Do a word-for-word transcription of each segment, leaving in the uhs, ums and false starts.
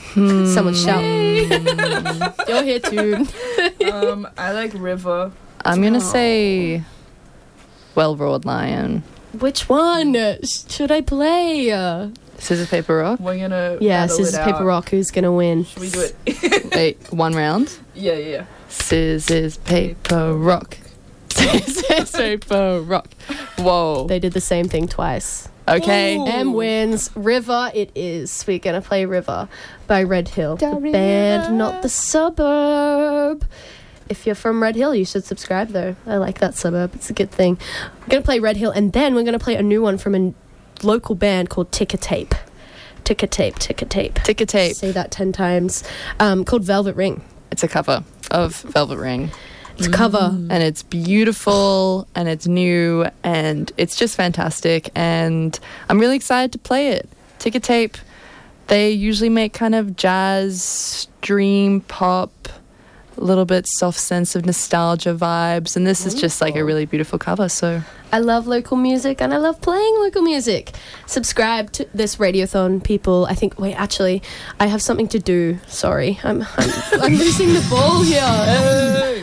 Hmm. Someone shout. You're here too. um, I like River. I'm going to Oh. say Well-Roared Lion. Which one should I play? Uh, Scissors, paper, rock. We're gonna yeah, battle scissors, it paper, out. rock. Who's gonna win? Should we do it? Wait, one round. yeah, yeah, yeah. Scissors, paper, rock. Scissors, paper, rock. Whoa. They did the same thing twice. Okay. Ooh. M wins. River it is. We're going to play River by Red Hill. The The band, river. not the suburb. If you're from Red Hill, you should subscribe, though. I like that suburb. It's a good thing. We're going to play Red Hill, and then we're going to play a new one from a local band called Ticker Tape. Ticker Tape, Ticker Tape. Ticker tape. Say that ten times. Um, called Velvet Ring. It's a cover of Velvet Ring. It's a cover. And it's beautiful and it's new and it's just fantastic. And I'm really excited to play it. Ticker Tape, they usually make kind of jazz, dream pop, a little bit soft sense of nostalgia vibes. And this is just like a really beautiful cover. So I love local music and I love playing local music. Subscribe to this Radiothon, people. I think, wait, actually, I have something to do. Sorry. I'm I'm, I'm losing the ball here.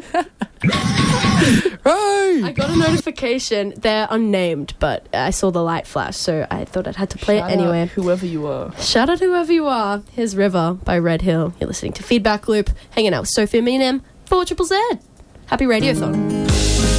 hey! I got a notification. They're unnamed, but I saw the light flash, so I thought I'd had to play Shout it anyway. out whoever you are. Shout out whoever you are. Here's River by Red Hill. You're listening to Feedback Loop, hanging out with Sophie Eminem, four triple Z. Happy Radiothon.